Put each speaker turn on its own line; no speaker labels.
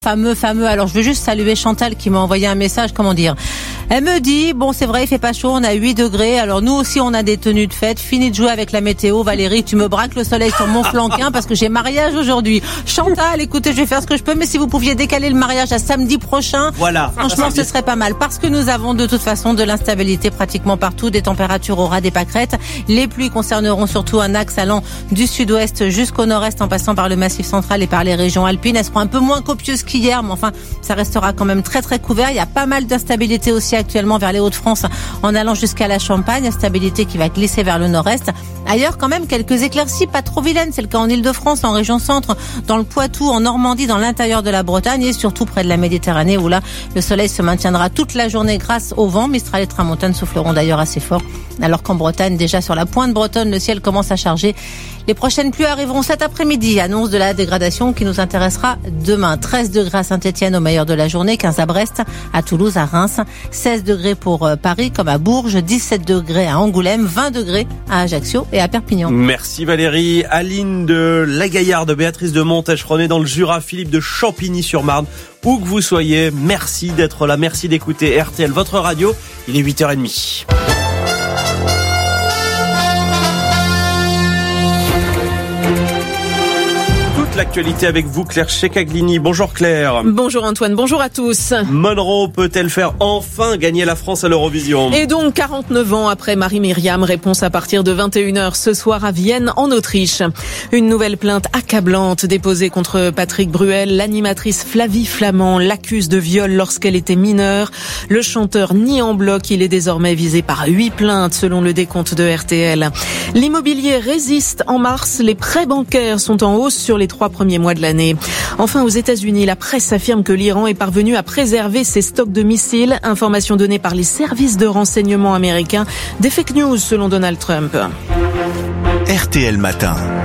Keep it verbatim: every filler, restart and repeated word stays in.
Fameux, fameux. Alors, je veux juste saluer Chantal qui m'a envoyé un message, comment dire. Elle me dit, bon, c'est vrai, il fait pas chaud, on a huit degrés. Alors, nous aussi, on a des tenues de fête. Fini de jouer avec la météo. Valérie, tu me braques le soleil sur mon flanquin parce que j'ai mariage aujourd'hui. Chantal, écoutez, je vais faire ce que je peux, mais si vous pouviez décaler le mariage à samedi prochain.
Voilà.
Franchement, ce serait pas mal. Parce que nous avons de toute façon de l'instabilité pratiquement partout, des températures au ras des pâquerettes. Les pluies concerneront surtout un axe allant du sud-ouest jusqu'au nord-est en passant par le massif central et par les régions alpines. Elles seront un peu moins copieuses qu'hier, mais enfin, ça restera quand même très très couvert. Il y a pas mal d'instabilité aussi actuellement vers les Hauts-de-France en allant jusqu'à la Champagne, instabilité qui va glisser vers le nord-est. Ailleurs, quand même, quelques éclaircies, pas trop vilaines. C'est le cas en Île-de-France, en région centre, dans le Poitou, en Normandie, dans l'intérieur de la Bretagne et surtout près de la Méditerranée où là, le soleil se maintiendra toute la journée grâce au vent. Mistral et tramontane souffleront d'ailleurs assez fort. Alors qu'en Bretagne, déjà sur la pointe bretonne, le ciel commence à charger. Les prochaines pluies arriveront cet après-midi. Annonce de la dégradation qui nous intéressera demain. treize degrés à Saint-Étienne au meilleur de la journée, quinze à Brest, à Toulouse, à Reims, seize degrés pour Paris comme à Bourges, dix-sept degrés à Angoulême, vingt degrés à Ajaccio et à Perpignan.
Merci Valérie. Aline de La Gaillarde, Béatrice de Montèche-René dans le Jura, Philippe de Champigny-sur-Marne. Où que vous soyez, merci d'être là, merci d'écouter R T L, votre radio. Il est huit heures trente. L'actualité avec vous, Claire Checaglini. Bonjour Claire.
Bonjour Antoine, bonjour à tous.
Monroe peut-elle faire enfin gagner la France à l'Eurovision ?
Et donc, quarante-neuf ans après Marie-Myriam, réponse à partir de vingt et une heures ce soir à Vienne, en Autriche. Une nouvelle plainte accablante déposée contre Patrick Bruel. L'animatrice Flavie Flamand l'accuse de viol lorsqu'elle était mineure. Le chanteur nie en bloc, il est désormais visé par huit plaintes selon le décompte de R T L. L'immobilier résiste en mars. Les prêts bancaires sont en hausse sur les trois premiers mois de l'année. Enfin, aux États-Unis, la presse affirme que l'Iran est parvenu à préserver ses stocks de missiles. Information donnée par les services de renseignement américains. Des fake news selon Donald Trump.
R T L Matin.